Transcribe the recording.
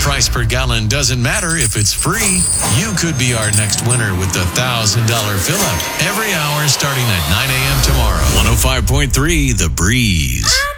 price per gallon doesn't matter if it's free. You could be our next winner with the $1,000 fill-up every hour starting at 9 a.m. tomorrow. 105.3 The Breeze.